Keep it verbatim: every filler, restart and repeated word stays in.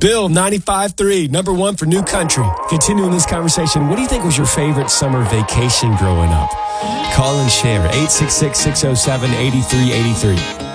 Bill, ninety-five three, number one for New Country. Continuing this conversation, what do you think was your favorite summer vacation growing up? Call and share, eight six six, six oh seven, eight three eight three.